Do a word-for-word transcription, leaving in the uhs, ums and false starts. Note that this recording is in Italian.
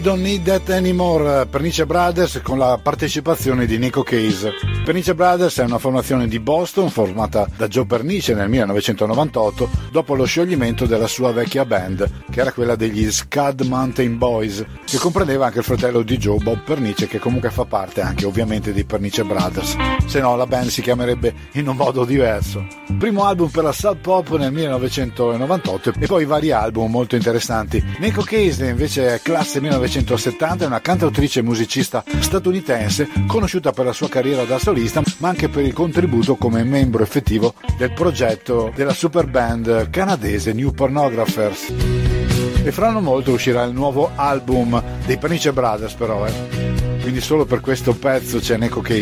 Don't Need That Anymore, Pernice Brothers con la partecipazione di Nico Case. Pernice Brothers è una formazione di Boston formata da Joe Pernice nel millenovecentonovantotto dopo lo scioglimento della sua vecchia band, che era quella degli Scud Mountain Boys, che comprendeva anche il fratello di Joe, Bob Pernice, che comunque fa parte anche ovviamente dei Pernice Brothers, se no la band si chiamerebbe in un modo diverso. Primo album per la Sub Pop nel millenovecentonovantotto e poi vari album molto interessanti. Nico Case invece è classe millenovecentosettanta, è una cantautrice e musicista statunitense conosciuta per la sua carriera da solista ma anche per il contributo come membro effettivo del progetto della super band canadese New Pornographers. E fra non molto uscirà il nuovo album dei Pernice Brothers però, eh. Quindi solo per questo pezzo c'è Nico Case.